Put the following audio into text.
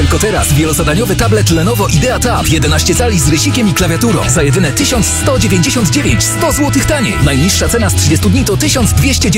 Tylko teraz wielozadaniowy tablet Lenovo Idea Tab 11 cali z rysikiem i klawiaturą za jedyne 1199, 100 zł taniej. Najniższa cena z 30 dni to 1200